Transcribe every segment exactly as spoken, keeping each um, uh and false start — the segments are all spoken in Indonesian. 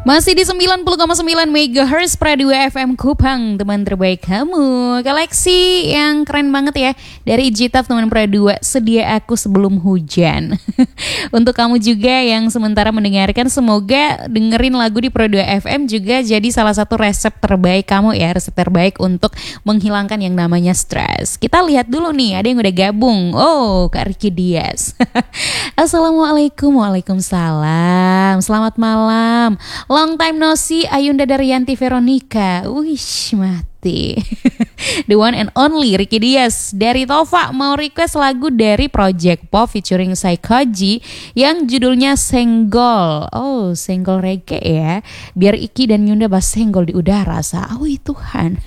Masih di sembilan puluh koma sembilan megahertz Pradua F M Kupang, teman terbaik kamu. Koleksi yang keren banget ya dari Jitaf teman Pradua, Sedia Aku Sebelum Hujan. Untuk kamu juga yang sementara mendengarkan, semoga dengerin lagu di Pradua F M juga jadi salah satu resep terbaik kamu ya, resep terbaik untuk menghilangkan yang namanya stres. Kita lihat dulu nih, ada yang udah gabung. Oh, Kak Ricky Dias. Assalamualaikum, waalaikumsalam. Selamat malam. Long time no see, Ayunda Daryanti Veronica. Wish, mati. The one and only Ricky Dias dari Tova mau request lagu dari Project Pop featuring Saikoji yang judulnya Senggol. Oh, senggol reggae ya. Biar Iki dan Yunda bahas senggol di udara. Sawi Tuhan.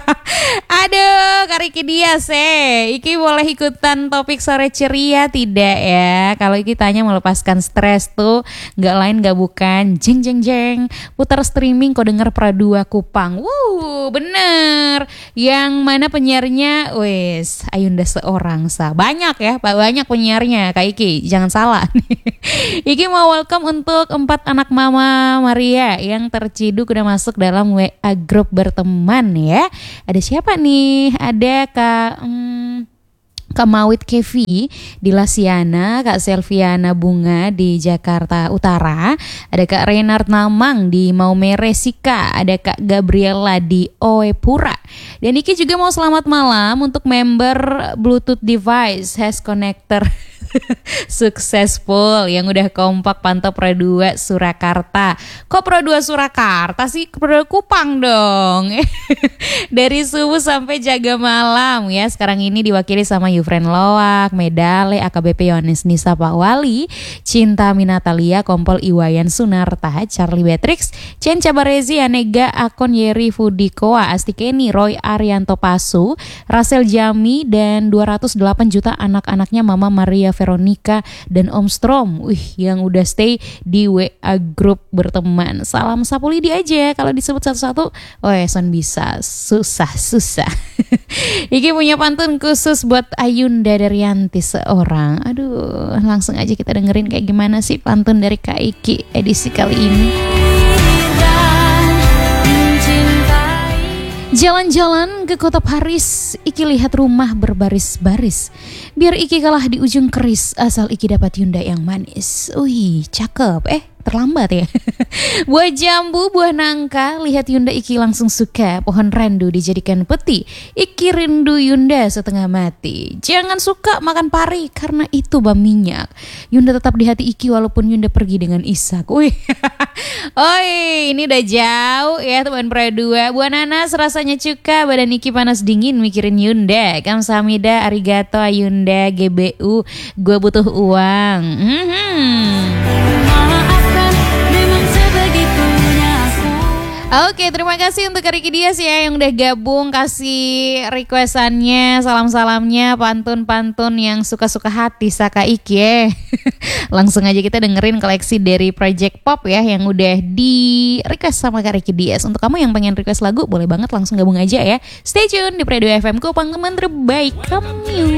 Aduh, Kak Ricky Dias eh. Iki boleh ikutan topik sore ceria tidak ya? Kalau Iki tanya melepaskan stres tuh nggak lain nggak bukan jeng jeng jeng putar streaming kok denger Pradua Kupang. Wuh, bener. Yang mana penyiarnya wes Ayunda seorang sa. Banyak ya, Pak, banyak penyiarnya Kak Iki. Jangan salah. Iki mau welcome untuk empat anak mama Maria yang terciduk udah masuk dalam W A grup berteman ya. Ada siapa nih? Ada Kak hmm, Kak Mawit Kevi di Lasiana, Kak Selviana Bunga di Jakarta Utara, ada Kak Renard Namang di Maumere Sika, ada Kak Gabriela di Oepura. Dan Iki juga mau selamat malam untuk member Bluetooth device has connector successful yang udah kompak pantau Pradua Surakarta. Kok Pradua Surakarta sih? Pradua Kupang dong. Dari subuh sampai jaga malam ya. Sekarang ini diwakili sama Yufren Loak, Medale, A K B P Yohanes Nisa Pak Wali, Cinta Minatalia, Kompol Iwayan Sunarta, Charlie Beatrix, Chen Cabarezi, Anega, Akon Yeri Fudikoa, Astikeni, Roy Arianto Pasu, Rasel Jami, dan dua ratus delapan juta anak-anaknya Mama Maria Veronica dan Om Strom, wih yang udah stay di W A grup berteman. Salam sapu lidi aja kalau disebut satu-satu. Oh ya, son bisa susah-susah. Iki punya pantun khusus buat Ayunda Daryanti seorang. Aduh, langsung aja kita dengerin kayak gimana sih pantun dari Kak Iki edisi kali ini. Jalan-jalan ke kota Paris, Iki lihat rumah berbaris-baris. Biar Iki kalah di ujung keris, asal Iki dapat Yunda yang manis. Wih, cakep. Eh, terlambat ya. Buah jambu, buah nangka, lihat Yunda Iki langsung suka. Pohon randu dijadikan peti, Iki rindu Yunda setengah mati. Jangan suka makan pari karena itu bam minyak. Yunda tetap di hati Iki walaupun Yunda pergi dengan Ishak. Wih. Oi, ini udah jauh ya teman Pradua. Buah nanas rasanya cuka, badan Iki panas dingin mikirin Yunda. Kamsahamnida, arigato Ayunda, G B U, gua butuh uang. Hmm. Oke, terima kasih untuk Ricky Dias ya yang udah gabung kasih requestannya, salam-salamnya, pantun-pantun yang suka-suka hati Saka Iki ya. Langsung aja kita dengerin koleksi dari Project Pop ya yang udah di request sama Kak Ricky Dias. Untuk kamu yang pengen request lagu boleh banget langsung gabung aja ya. Stay tune di Pradua F M Kupang, teman terbaik kamu.